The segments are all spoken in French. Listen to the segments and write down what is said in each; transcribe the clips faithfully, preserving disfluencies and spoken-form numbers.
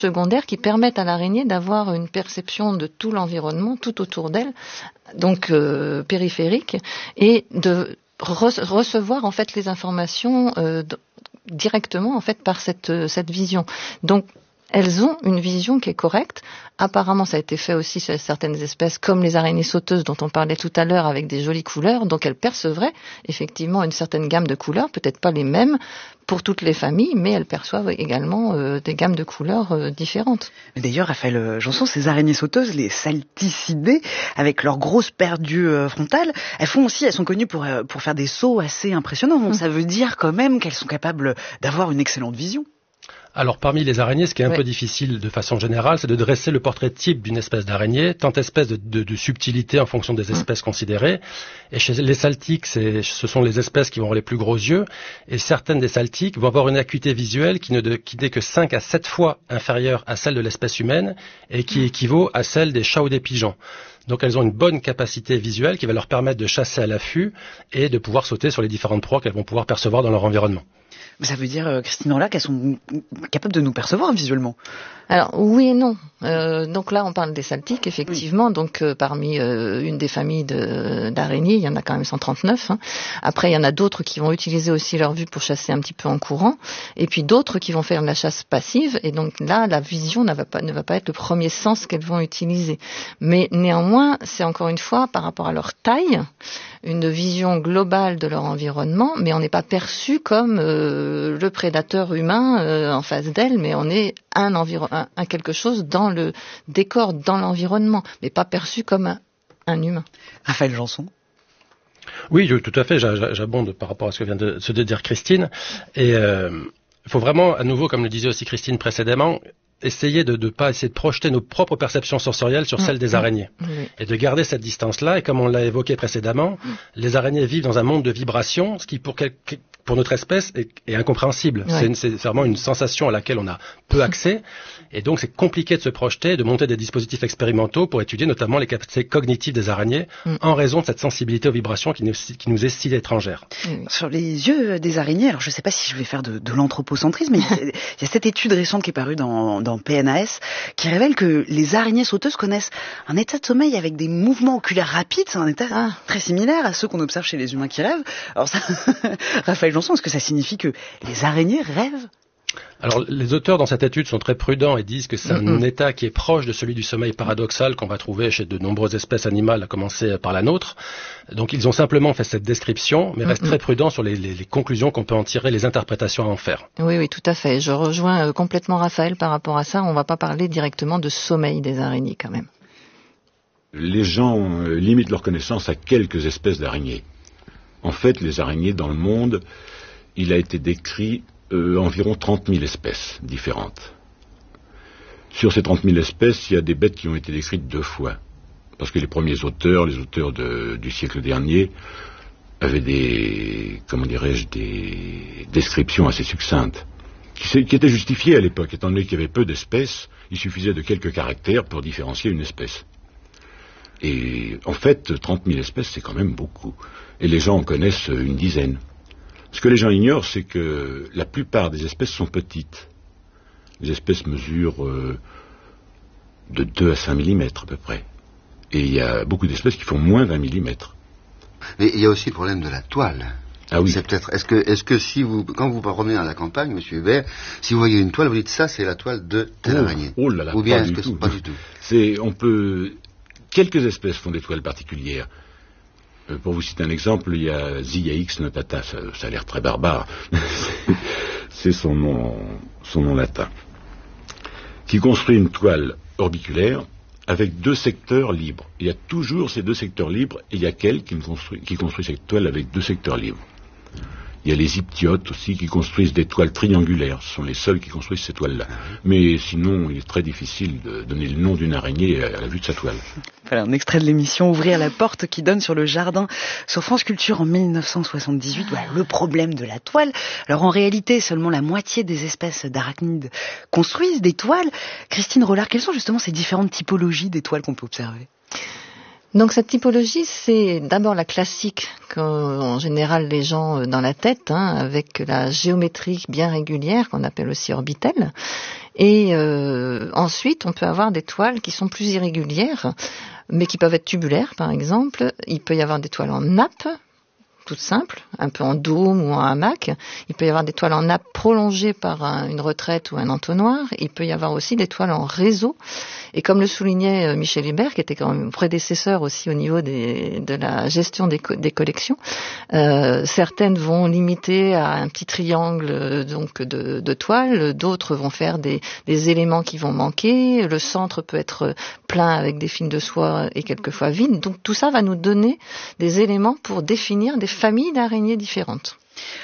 secondaires qui permettent à l'araignée d'avoir une perception de tout l'environnement, tout autour d'elle, donc euh, périphérique, et de re- recevoir en fait les informations euh, d- directement en fait par cette cette vision. Donc elles ont une vision qui est correcte. Apparemment, ça a été fait aussi sur certaines espèces, comme les araignées sauteuses dont on parlait tout à l'heure, avec des jolies couleurs. Donc, elles percevraient effectivement une certaine gamme de couleurs, peut-être pas les mêmes pour toutes les familles, mais elles perçoivent également euh, des gammes de couleurs euh, différentes. D'ailleurs, Raphaël Janson, ces araignées sauteuses, les salticidés, avec leurs grosses paires d'yeux frontales, elles font aussi, elles sont connues pour, pour faire des sauts assez impressionnants. Donc, mmh. ça veut dire quand même qu'elles sont capables d'avoir une excellente vision. Alors parmi les araignées, ce qui est un ouais. peu difficile de façon générale, c'est de dresser le portrait type d'une espèce d'araignée, tant espèce de, de, de subtilité en fonction des espèces mmh. considérées. Et chez les saltiques, c'est, ce sont les espèces qui vont avoir les plus gros yeux, et certaines des saltiques vont avoir une acuité visuelle qui, ne de, qui n'est que cinq à sept fois inférieure à celle de l'espèce humaine, et qui mmh. équivaut à celle des chats ou des pigeons. Donc elles ont une bonne capacité visuelle qui va leur permettre de chasser à l'affût et de pouvoir sauter sur les différentes proies qu'elles vont pouvoir percevoir dans leur environnement. Ça veut dire, Christine Rolla, qu'elles sont capables de nous percevoir visuellement. Alors oui et non. Euh, donc là, on parle des saltiques, effectivement. Oui. Donc euh, parmi euh, une des familles de, d'araignées, il y en a quand même cent trente-neuf. Hein. Après, il y en a d'autres qui vont utiliser aussi leur vue pour chasser un petit peu en courant, et puis d'autres qui vont faire de la chasse passive. Et donc là, la vision ne va pas, ne va pas être le premier sens qu'elles vont utiliser. Mais néanmoins, c'est encore une fois par rapport à leur taille, une vision globale de leur environnement, mais on n'est pas perçu comme euh, le prédateur humain euh, en face d'elle, mais on est un, environ, un, un quelque chose dans le décor, dans l'environnement, mais pas perçu comme un, un humain. Raphaël Janson. Oui, je, tout à fait, j'abonde par rapport à ce que vient de, de dire Christine. Et il euh, faut vraiment, à nouveau, comme le disait aussi Christine précédemment, essayer de ne pas essayer de projeter nos propres perceptions sensorielles sur mmh, celles des araignées. Mmh. Et de garder cette distance-là. Et comme on l'a évoqué précédemment, mmh. les araignées vivent dans un monde de vibrations, ce qui pour, quel, pour notre espèce est, est incompréhensible. Ouais. C'est, une, c'est vraiment une sensation à laquelle on a peu accès. Et donc c'est compliqué de se projeter, de monter des dispositifs expérimentaux pour étudier notamment les capacités cognitives des araignées mmh. en raison de cette sensibilité aux vibrations qui nous, qui nous est si étrangère. Mmh. Sur les yeux des araignées, alors je ne sais pas si je vais faire de, de l'anthropocentrisme, mais il y a cette étude récente qui est parue dans, dans P N A S qui révèle que les araignées sauteuses connaissent un état de sommeil avec des mouvements oculaires rapides. C'est un état ah. très similaire à ceux qu'on observe chez les humains qui rêvent. Alors ça, Raphaël Janson, est-ce que ça signifie que les araignées rêvent ? Alors, les auteurs dans cette étude sont très prudents et disent que c'est un mm-hmm. état qui est proche de celui du sommeil paradoxal qu'on va trouver chez de nombreuses espèces animales, à commencer par la nôtre. Donc, ils ont simplement fait cette description, mais restent mm-hmm. très prudents sur les, les, les conclusions qu'on peut en tirer, les interprétations à en faire. Oui, oui, tout à fait. Je rejoins euh, complètement Raphaël par rapport à ça. On ne va pas parler directement de sommeil des araignées, quand même. Les gens euh, limitent leur connaissance à quelques espèces d'araignées. En fait, les araignées dans le monde, il a été décrit Euh, environ trente mille espèces différentes. Sur ces trente mille espèces, il y a des bêtes qui ont été décrites deux fois. Parce que les premiers auteurs, les auteurs de, du siècle dernier, avaient des, comment dirais-je, des descriptions assez succinctes, qui, qui étaient justifiées à l'époque, étant donné qu'il y avait peu d'espèces, il suffisait de quelques caractères pour différencier une espèce. Et en fait, trente mille espèces, c'est quand même beaucoup. Et les gens en connaissent une dizaine. Ce que les gens ignorent, c'est que la plupart des espèces sont petites. Les espèces mesurent euh, de deux à cinq millimètres à peu près. Et il y a beaucoup d'espèces qui font moins d'un millimètre. Mais il y a aussi le problème de la toile. Ah oui. C'est peut-être. Est-ce que, est-ce que si vous, quand vous promenez à la campagne, Monsieur Hubert, si vous voyez une toile, vous dites ça, c'est la toile de telle oh, araignée. Oh là là. Ou bien pas est-ce du que tout. c'est pas du tout. C'est, on peut. Quelques espèces font des toiles particulières. Pour vous citer un exemple, il y a Ziaix notata, ça, ça a l'air très barbare, c'est son nom, son nom latin, qui construit une toile orbiculaire avec deux secteurs libres. Il y a toujours ces deux secteurs libres, et il y a qu'elle qui construit, qui construit cette toile avec deux secteurs libres. Il y a les hyptiotes aussi qui construisent des toiles triangulaires, ce sont les seuls qui construisent ces toiles-là. Mais sinon, il est très difficile de donner le nom d'une araignée à la vue de sa toile. Voilà un extrait de l'émission Ouvrir la porte qui donne sur le jardin sur France Culture en dix-neuf cent soixante-dix-huit. Voilà, le problème de la toile. Alors en réalité, seulement la moitié des espèces d'arachnides construisent des toiles. Christine Rollard, quelles sont justement ces différentes typologies des toiles qu'on peut observer ? Donc cette typologie, c'est d'abord la classique qu'en général les gens ont dans la tête, hein, avec la géométrie bien régulière qu'on appelle aussi orbitelle. Et euh, ensuite, on peut avoir des toiles qui sont plus irrégulières, mais qui peuvent être tubulaires, par exemple. Il peut y avoir des toiles en nappe, toutes simples, un peu en dôme ou en hamac. Il peut y avoir des toiles en nappe prolongées par un, une retraite ou un entonnoir. Il peut y avoir aussi des toiles en réseau. Et comme le soulignait Michel Hébert, qui était quand même prédécesseur aussi au niveau des, de la gestion des, co- des collections, euh, certaines vont limiter à un petit triangle donc de, de toiles, d'autres vont faire des, des éléments qui vont manquer. Le centre peut être plein avec des fils de soie et quelquefois vide. Donc tout ça va nous donner des éléments pour définir des familles d'araignées différentes.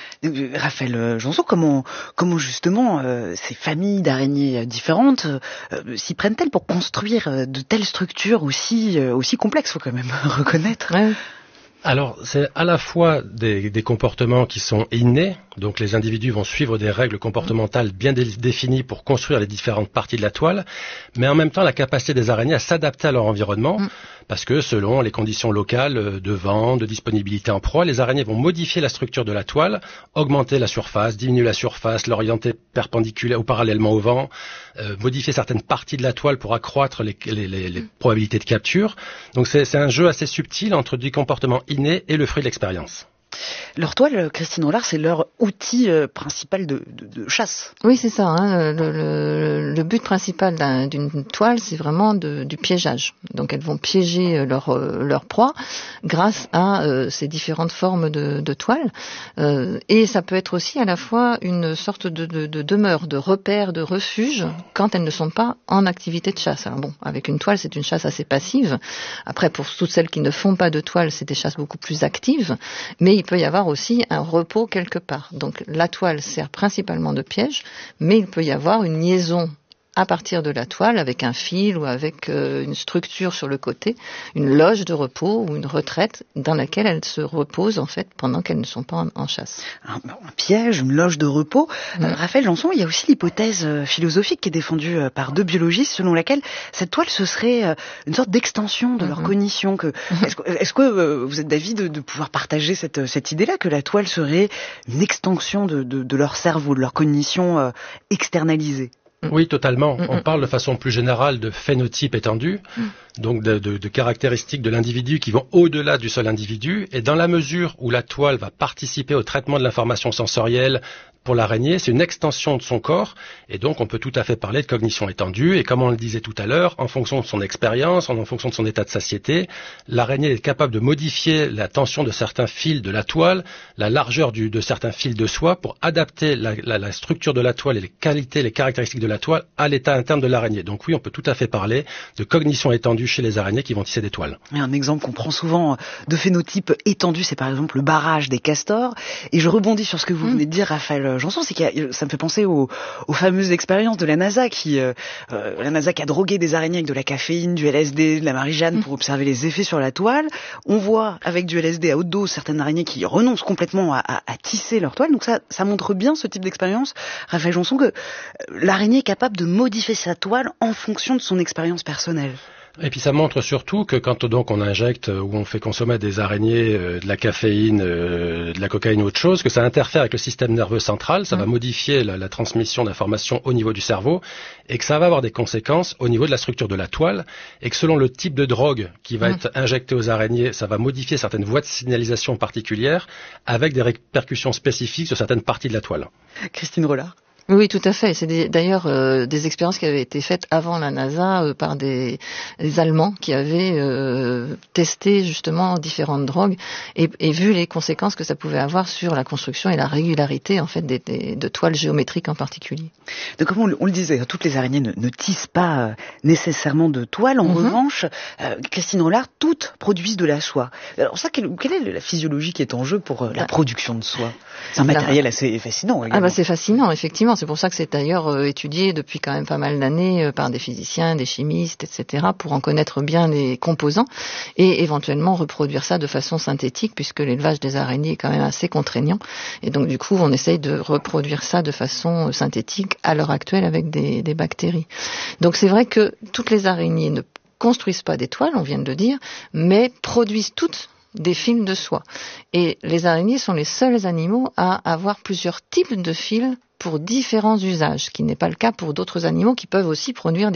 Raphaël Janson, comment, comment justement euh, ces familles d'araignées différentes euh, s'y prennent-elles pour construire de telles structures aussi, euh, aussi complexes, faut quand même reconnaître. Ouais. Alors, c'est à la fois des, des comportements qui sont innés, donc les individus vont suivre des règles comportementales bien dé- définies pour construire les différentes parties de la toile, mais en même temps la capacité des araignées à s'adapter à leur environnement, mmh. parce que selon les conditions locales de vent, de disponibilité en proie, les araignées vont modifier la structure de la toile, augmenter la surface, diminuer la surface, l'orienter perpendiculaire ou parallèlement au vent, euh, modifier certaines parties de la toile pour accroître les, les, les, les probabilités de capture. Donc c'est, c'est un jeu assez subtil entre du comportement inné et le fruit de l'expérience. Leur toile, Christine Rollard, c'est leur outil euh, principal de, de, de chasse. Oui, c'est ça. Hein. Le, le, le but principal d'un, d'une toile, c'est vraiment de, du piégeage. Donc, elles vont piéger leur, leur proie grâce à euh, ces différentes formes de, de toile. Euh, et ça peut être aussi à la fois une sorte de, de, de demeure, de repère, de refuge quand elles ne sont pas en activité de chasse. Alors bon, avec une toile, c'est une chasse assez passive. Après, pour toutes celles qui ne font pas de toile, c'est des chasses beaucoup plus actives. Mais il peut y avoir aussi un repos quelque part. Donc la toile sert principalement de piège, mais il peut y avoir une liaison à partir de la toile avec un fil ou avec euh, une structure sur le côté, une loge de repos ou une retraite dans laquelle elles se reposent en fait pendant qu'elles ne sont pas en, en chasse. Un, un piège, une loge de repos. Mmh. Euh, Raphaël Janson, il y a aussi l'hypothèse euh, philosophique qui est défendue euh, par deux biologistes selon laquelle cette toile ce serait euh, une sorte d'extension de mmh. leur cognition. Que, est-ce que, est-ce que euh, vous êtes d'avis de, de pouvoir partager cette, cette idée-là que la toile serait une extension de, de, de leur cerveau, de leur cognition euh, externalisée? Oui, totalement. On parle de façon plus générale de phénotype étendu, donc de, de, de caractéristiques de l'individu qui vont au-delà du seul individu. Et dans la mesure où la toile va participer au traitement de l'information sensorielle pour l'araignée, c'est une extension de son corps. Et donc, on peut tout à fait parler de cognition étendue. Et comme on le disait tout à l'heure, en fonction de son expérience, en fonction de son état de satiété, l'araignée est capable de modifier la tension de certains fils de la toile, la largeur du, de certains fils de soie pour adapter la, la, la structure de la toile et les qualités, les caractéristiques de la toile à l'état interne de l'araignée. Donc oui, on peut tout à fait parler de cognition étendue chez les araignées qui vont tisser des toiles. Un exemple qu'on prend souvent de phénotype étendu, c'est par exemple le barrage des castors. Et je rebondis sur ce que vous mmh. venez de dire, Raphaël Janson, c'est qu'il y a, ça me fait penser aux, aux fameuses expériences de la NASA qui, euh, la NASA qui a drogué des araignées avec de la caféine, du L S D, de la Marie-Jeanne mmh. pour observer les effets sur la toile. On voit avec du L S D à haute dose certaines araignées qui renoncent complètement à, à, à tisser leur toile. Donc ça, ça montre bien ce type d'expérience, Raphaël Janson, que l'araignée est capable de modifier sa toile en fonction de son expérience personnelle. Et puis ça montre surtout que quand donc on injecte ou on fait consommer à des araignées euh, de la caféine, euh, de la cocaïne ou autre chose, que ça interfère avec le système nerveux central, ça mmh. va modifier la, la transmission d'informations au niveau du cerveau et que ça va avoir des conséquences au niveau de la structure de la toile et que selon le type de drogue qui va mmh. être injecté aux araignées, ça va modifier certaines voies de signalisation particulières avec des répercussions spécifiques sur certaines parties de la toile. Christine Rollard. Oui, tout à fait. C'est des, d'ailleurs euh, des expériences qui avaient été faites avant la NASA euh, par des, des Allemands qui avaient euh, testé justement différentes drogues et, et vu les conséquences que ça pouvait avoir sur la construction et la régularité en fait des, des, de toiles géométriques en particulier. Donc comme on, on le disait, toutes les araignées ne, ne tissent pas euh, nécessairement de toile. En mm-hmm. revanche, euh, Christine Rollard, toutes produisent de la soie. Alors ça, quelle, quelle est la physiologie qui est en jeu pour euh, la production de soie? C'est un matériel Alors, assez fascinant. Également. Ah bah c'est fascinant, effectivement. C'est pour ça que c'est d'ailleurs euh, étudié depuis quand même pas mal d'années euh, par des physiciens, des chimistes, et cetera, pour en connaître bien les composants et éventuellement reproduire ça de façon synthétique, puisque l'élevage des araignées est quand même assez contraignant. Et donc du coup, on essaye de reproduire ça de façon synthétique à l'heure actuelle avec des, des bactéries. Donc c'est vrai que toutes les araignées ne construisent pas des toiles, on vient de le dire, mais produisent toutes des fils de soie. Et les araignées sont les seuls animaux à avoir plusieurs types de fils pour différents usages, ce qui n'est pas le cas pour d'autres animaux qui peuvent aussi produire des